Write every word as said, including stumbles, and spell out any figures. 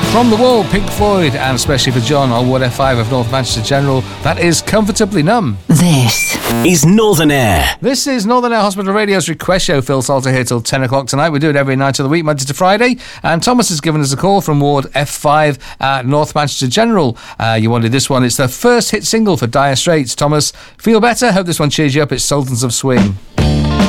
From the Wall, Pink Floyd, and especially for John on Ward F five of North Manchester General, that is Comfortably Numb. This is Northern Air. This is Northern Air Hospital Radio's request show. Phil Salter here till ten o'clock tonight. We do it every night of the week, Monday to Friday. And Thomas has given us a call from Ward F five at North Manchester General. Uh, you wanted this one. It's the first hit single for Dire Straits. Thomas, feel better? Hope this one cheers you up. It's Sultans of Swing.